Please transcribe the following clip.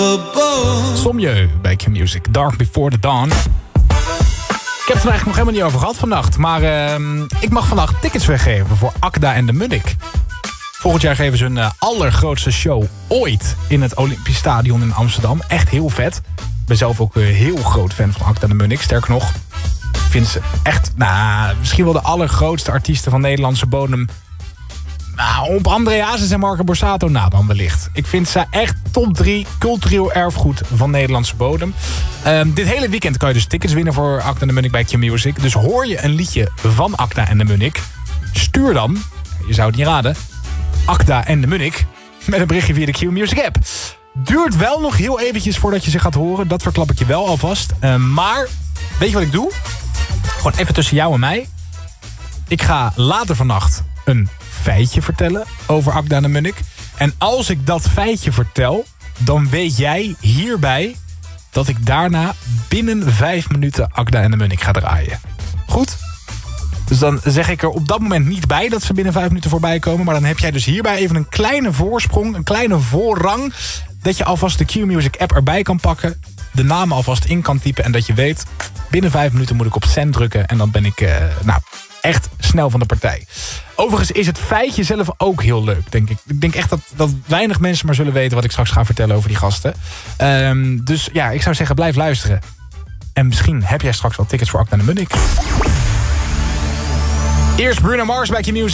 Sommieu bij Q-Music, Dark Before the Dawn. Ik heb het er eigenlijk nog helemaal niet over gehad vannacht. Maar ik mag vannacht tickets weggeven voor Akda en de Munnik. Volgend jaar geven ze hun allergrootste show ooit in het Olympisch Stadion in Amsterdam. Echt heel vet. Ik ben zelf ook een heel groot fan van Akda en de Munnik. Sterker nog, ik vind ze echt, misschien wel de allergrootste artiesten van Nederlandse bodem. Op André Hazes en Marco Borsato na dan wellicht. Ik vind ze echt top 3 cultureel erfgoed van Nederlandse bodem. Dit hele weekend kan je dus tickets winnen voor Akda en de Munnik bij Q-Music. Dus hoor je een liedje van Akda en de Munnik, stuur dan, je zou het niet raden, Akda en de Munnik met een berichtje via de Q-Music app. Duurt wel nog heel eventjes voordat je ze gaat horen. Dat verklap ik je wel alvast. Maar, weet je wat ik doe? Gewoon even tussen jou en mij. Ik ga later vannacht een feitje vertellen over Akda en de Munnik. En als ik dat feitje vertel, dan weet jij hierbij dat ik daarna binnen 5 minuten Akda en de Munnik ga draaien. Goed? Dus dan zeg ik er op dat moment niet bij dat ze binnen 5 minuten voorbij komen. Maar dan heb jij dus hierbij even een kleine voorsprong, een kleine voorrang, dat je alvast de Q-Music app erbij kan pakken, de namen alvast in kan typen en dat je weet, binnen 5 minuten moet ik op send drukken en dan ben ik echt snel van de partij. Overigens is het feitje zelf ook heel leuk, denk ik. Ik denk echt dat weinig mensen maar zullen weten wat ik straks ga vertellen over die gasten. Dus ja, ik zou zeggen, blijf luisteren. En misschien heb jij straks wel tickets voor Akda en de Munnik. Eerst Bruno Mars bij Q-Music.